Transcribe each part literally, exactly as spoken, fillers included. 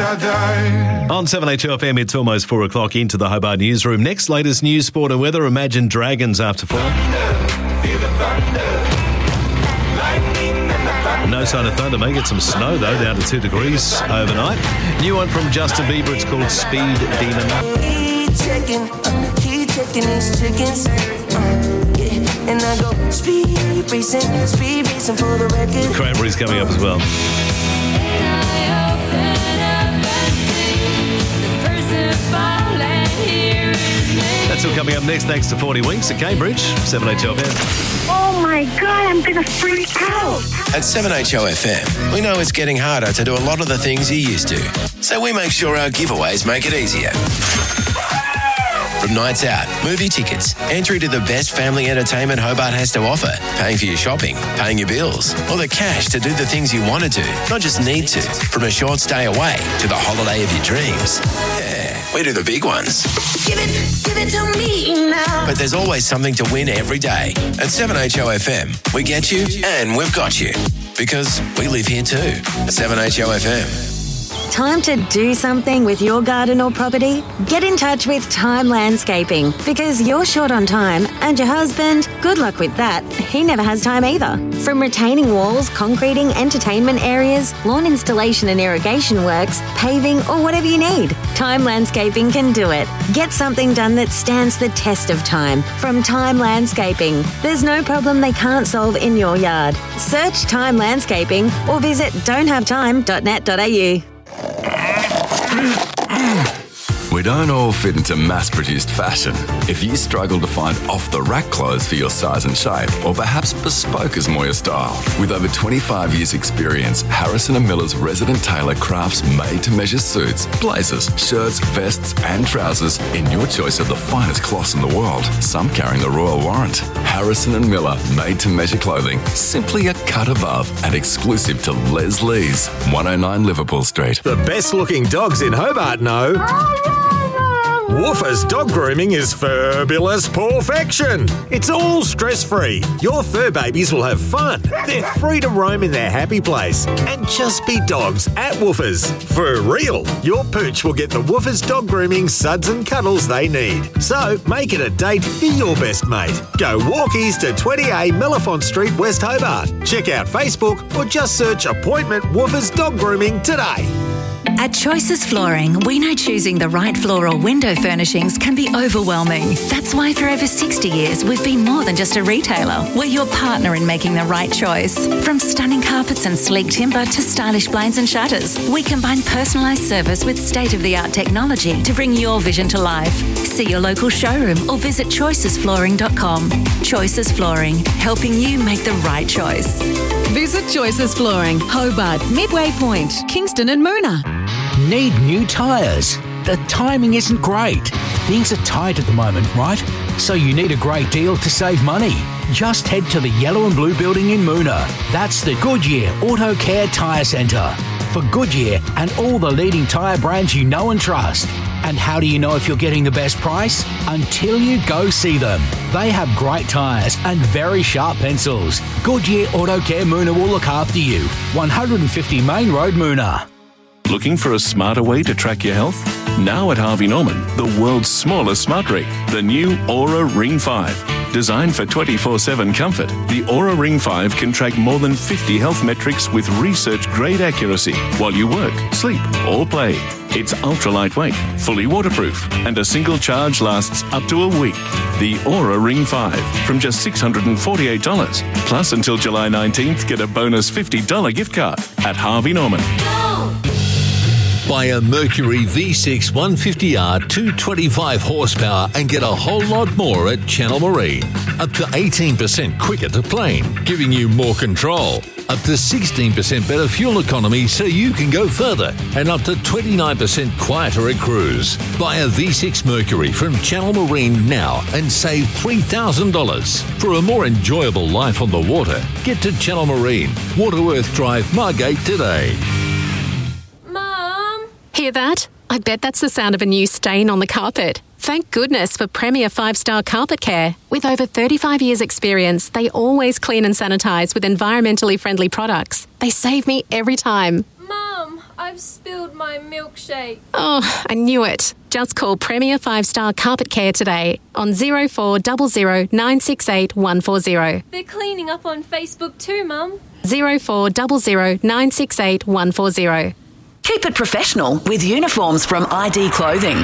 On seven H O F M, it's almost four o'clock into the Hobart newsroom. Next, latest news, sport and weather. Imagine Dragons after four. No sign of thunder. May get some snow, though, down to two degrees overnight. New one from Justin Bieber. It's called Speed Demon. He checking, uh, he checking these chickens. Uh, yeah. And I go speed racing, speed racing for the record. Cranberries coming up as well. That's all coming up next, thanks to forty Winks at Cambridge, seven H O F M. Oh my God, I'm going to freak out. At seven H O F M, we know it's getting harder to do a lot of the things you used to. So we make sure our giveaways make it easier. From nights out, movie tickets, entry to the best family entertainment Hobart has to offer, paying for your shopping, paying your bills, or the cash to do the things you want to do, not just need to. From a short stay away to the holiday of your dreams. Yeah, we do the big ones. Give it, give it to me now. But there's always something to win every day. At seven H O F M, we get you and we've got you. Because we live here too. seven H O F M. Time to do something with your garden or property? Get in touch with Time Landscaping because you're short on time and your husband, good luck with that, he never has time either. From retaining walls, concreting, entertainment areas, lawn installation and irrigation works, paving or whatever you need, Time Landscaping can do it. Get something done that stands the test of time from Time Landscaping. There's no problem they can't solve in your yard. Search Time Landscaping or visit don't have time dot net dot a u. We don't all fit into mass-produced fashion. If you struggle to find off-the-rack clothes for your size and shape, or perhaps bespoke is more your style, with over twenty-five years experience, Harrison and Miller's resident tailor crafts made-to-measure suits, blazers, shirts, vests and trousers in your choice of the finest cloths in the world, some carrying the royal warrant. Harrison and Miller made-to-measure clothing, simply a cut above and exclusive to Les Lee's, one oh nine Liverpool Street. The best-looking dogs in Hobart know... Woofers Dog Grooming is fabulous perfection. It's all stress-free. Your fur babies will have fun. They're free to roam in their happy place and just be dogs at Woofers. For real, your pooch will get the Woofers Dog Grooming suds and cuddles they need. So make it a date for your best mate. Go walkies to twenty A Mellifont Street, West Hobart. Check out Facebook or just search Appointment Woofers Dog Grooming today. At Choices Flooring, we know choosing the right floor or window furnishings can be overwhelming. That's why for over sixty years, we've been more than just a retailer. We're your partner in making the right choice. From stunning carpets and sleek timber to stylish blinds and shutters, we combine personalised service with state-of-the-art technology to bring your vision to life. See your local showroom or visit choices flooring dot com. Choices Flooring, helping you make the right choice. Visit Choices Flooring, Hobart, Midway Point, Kingston and Moona. Need new tyres? The timing isn't great. Things are tight at the moment, right? So you need a great deal to save money. Just head to the Yellow and Blue building in Moona. That's the Goodyear Auto Care Tyre Centre. For Goodyear and all the leading tyre brands you know and trust. And how do you know if you're getting the best price? Until you go see them. They have great tyres and very sharp pencils. Goodyear Auto Care Moona will look after you. one fifty Main Road, Moona. Looking for a smarter way to track your health? Now at Harvey Norman, the world's smallest smart ring, the new Aura Ring five. Designed for twenty-four seven comfort, the Aura Ring five can track more than fifty health metrics with research-grade accuracy while you work, sleep or play. It's ultra-lightweight, fully waterproof, and a single charge lasts up to a week. The Aura Ring five from just six hundred forty-eight dollars. Plus, until July nineteenth, get a bonus fifty dollars gift card at Harvey Norman. Buy a Mercury V six one fifty R two twenty-five horsepower and get a whole lot more at Channel Marine. Up to eighteen percent quicker to plane, giving you more control. Up to sixteen percent better fuel economy so you can go further. And up to twenty-nine percent quieter at cruise. Buy a V six Mercury from Channel Marine now and save three thousand dollars. For a more enjoyable life on the water, get to Channel Marine, Waterworth Drive, Margate today. Hear that? I bet that's the sound of a new stain on the carpet. Thank goodness for Premier five-star Carpet Care. With over thirty-five years experience, they always clean and sanitise with environmentally friendly products. They save me every time. Mum, I I've spilled my milkshake. Oh, I knew it. Just call Premier five star Carpet Care today on zero four zero zero nine six eight one four zero. They're cleaning up on Facebook too, Mum. zero four zero zero nine six eight one four zero. Keep it professional with uniforms from I D Clothing.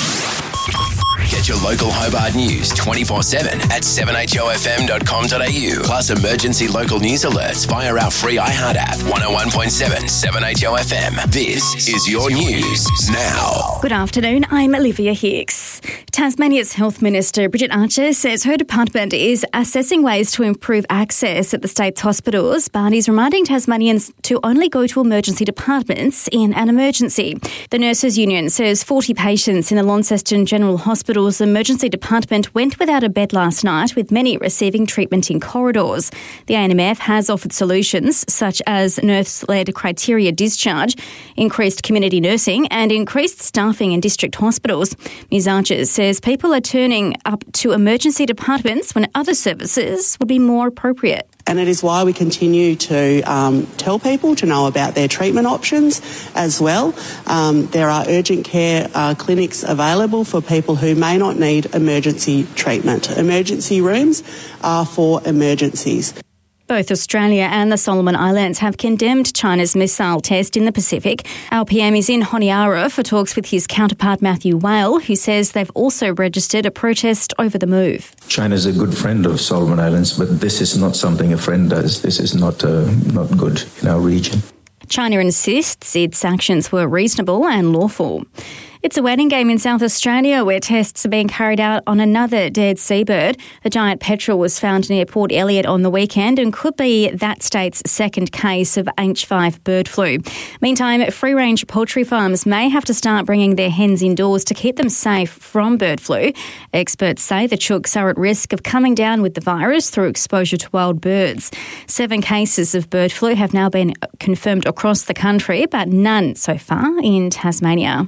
Get your local Hobart news twenty-four seven at seven h o f m dot com dot a u. Plus emergency local news alerts via our free iHeart app. one oh one point seven seven H O F M. This is your news now. Good afternoon, I'm Olivia Hicks. Tasmania's Health Minister Bridget Archer says her department is assessing ways to improve access at the state's hospitals, but is reminding Tasmanians to only go to emergency departments in an emergency. The Nurses Union says forty patients in the Launceston General Hospital's emergency department went without a bed last night, with many receiving treatment in corridors. The A N M F has offered solutions such as nurse-led criteria discharge, increased community nursing and increased staffing in district hospitals. Ms Archer says people are turning up to emergency departments when other services would be more appropriate. And it is why we continue to um, tell people to know about their treatment options as well. Um, there are urgent care uh, clinics available for people who may not need emergency treatment. Emergency rooms are for emergencies. Both Australia and the Solomon Islands have condemned China's missile test in the Pacific. Our P M is in Honiara for talks with his counterpart Matthew Whale, who says they've also registered a protest over the move. China is a good friend of Solomon Islands, but this is not something a friend does. This is not uh, not good in our region. China insists its actions were reasonable and lawful. It's a waiting game in South Australia where tests are being carried out on another dead seabird. The giant petrel was found near Port Elliot on the weekend and could be that state's second case of H five bird flu. Meantime, free-range poultry farms may have to start bringing their hens indoors to keep them safe from bird flu. Experts say the chooks are at risk of coming down with the virus through exposure to wild birds. Seven cases of bird flu have now been confirmed across the country, but none so far in Tasmania.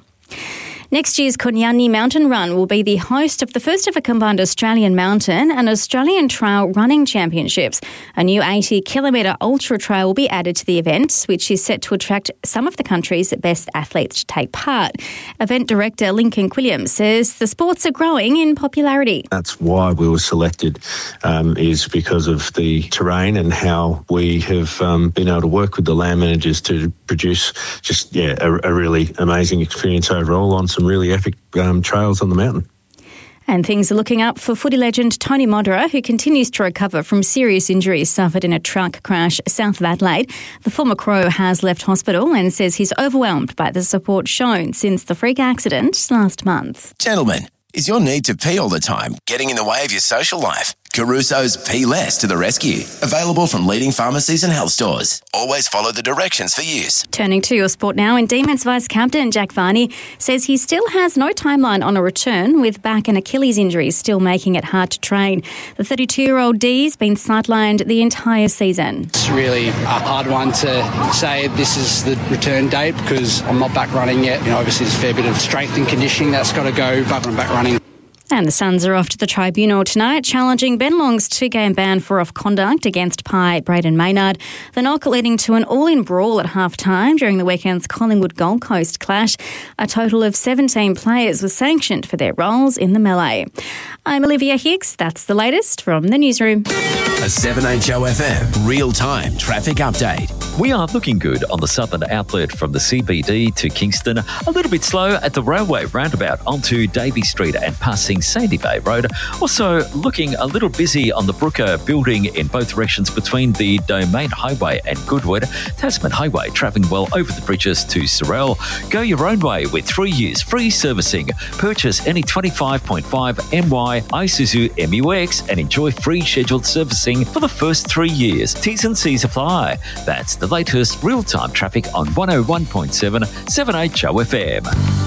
Next year's Konyani Mountain Run will be the host of the first ever combined Australian Mountain and Australian Trail Running Championships. A new eighty kilometre ultra trail will be added to the event, which is set to attract some of the country's best athletes to take part. Event director Lincoln Quilliam says the sports are growing in popularity. That's why we were selected, um, is because of the terrain and how we have um, been able to work with the land managers to produce just yeah a, a really amazing experience overall on some really epic um, trails on the mountain. And things are looking up for footy legend Tony Modera, who continues to recover from serious injuries suffered in a truck crash south of Adelaide. The former Crow has left hospital and says he's overwhelmed by the support shown since the freak accident last month. Gentlemen, is your need to pee all the time getting in the way of your social life? Caruso's Pee Less to the rescue. Available from leading pharmacies and health stores. Always follow the directions for use. Turning to your sport now, and Demons vice-captain Jack Varney says he still has no timeline on a return, with back and Achilles injuries still making it hard to train. The thirty-two-year-old D's been sidelined the entire season. It's really a hard one to say this is the return date because I'm not back running yet. You know, obviously there's a fair bit of strength and conditioning that's got to go, but I'm back running. And the Suns are off to the tribunal tonight, challenging Ben Long's two-game ban for off-conduct against Pi Braden Maynard. The knock leading to an all-in brawl at half-time during the weekend's Collingwood-Gold Coast clash. A total of seventeen players were sanctioned for their roles in the melee. I'm Olivia Hicks. That's the latest from the newsroom. A seven H O F M real-time traffic update. We are looking good on the southern outlet from the C B D to Kingston. A little bit slow at the railway roundabout onto Davey Street and passing Sandy Bay Road. Also looking a little busy on the Brooker building in both directions between the Domain Highway and Goodwood. Tasman Highway travelling well over the bridges to Sorell. Go your own way with three years free servicing. Purchase any twenty-five point five M Y Isuzu M U X and enjoy free scheduled servicing for the first three years. T's and C's apply. That's the latest real-time traffic on one oh one point seven seven H O F M.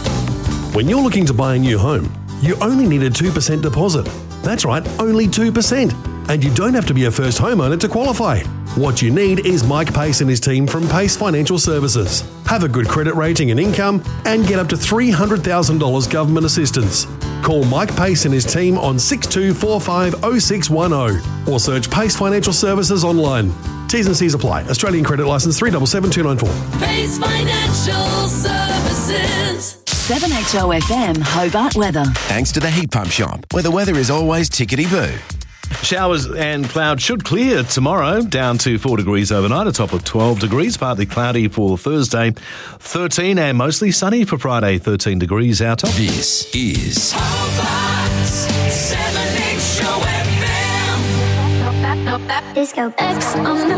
When you're looking to buy a new home, you only need a two percent deposit. That's right, only two percent. And you don't have to be a first homeowner to qualify. What you need is Mike Pace and his team from Pace Financial Services. Have a good credit rating and income and get up to three hundred thousand dollars government assistance. Call Mike Pace and his team on six two four five oh six one oh or search Pace Financial Services online. T's and C's apply. Australian credit licence three seven seven two nine four. Base Financial Services. seven H O F M Hobart weather. Thanks to the Heat Pump Shop, where the weather is always tickety-boo. Showers and clouds should clear tomorrow, down to four degrees overnight, a top of twelve degrees, partly cloudy for Thursday, thirteen, and mostly sunny for Friday, thirteen degrees out. This is Hobart's seven H O F M. Disco X on the